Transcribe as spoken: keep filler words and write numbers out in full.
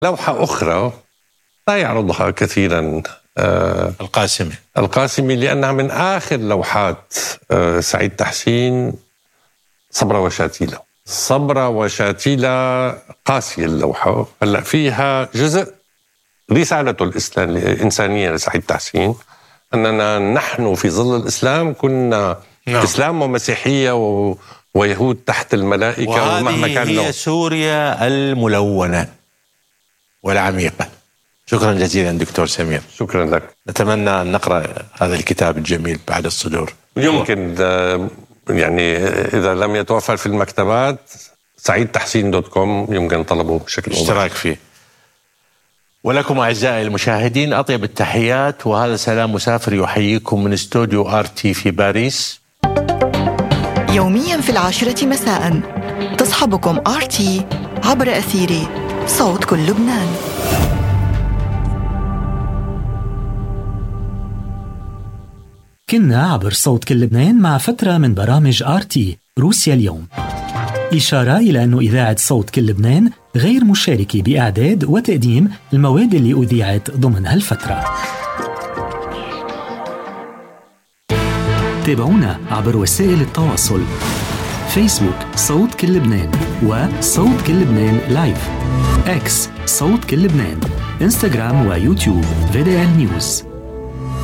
لوحة أخرى لا يعرضها كثيرا آه القاسمي القاسمي لأنها من آخر لوحات آه سعيد تحسين، صبرا وشاتيلا. صبرا وشاتيلا قاسية اللوحة، هلأ فيها جزء رسالته الإسلام الإنسانية لسعيد تحسين، أننا نحن في ظل الإسلام كنا نعم. إسلام ومسيحية و... ويهود تحت الملائكة، ومهما كان وهذه هي سوريا الملونة والعميقة. شكرا جزيلا دكتور سمير. شكرا لك. نتمنى أن نقرأ هذا الكتاب الجميل بعد الصدور. يمكن يعني إذا لم يتوفر في المكتبات سعيد تحسين دوت كوم يمكن طلبه بشكل اشتراك فيه. ولكم أعزائي المشاهدين أطيب التحيات، وهذا سلام مسافر يحييكم من استوديو آر تي في باريس. يوميا في العاشرة مساء تصحبكم آر تي عبر أثير صوت كل لبنان. كنا عبر صوت كل لبنان مع فترة من برامج آر تي روسيا اليوم، إشارة إلى أن إذاعة صوت كل لبنان غير مشاركة بإعداد وتقديم المواد اللي أذيعت ضمن هالفترة. تابعونا عبر وسائل التواصل: فيسبوك صوت كل لبنان، وصوت كل لبنان لايف، اكس صوت كل لبنان، انستغرام ويوتيوب في دي إل نيوز.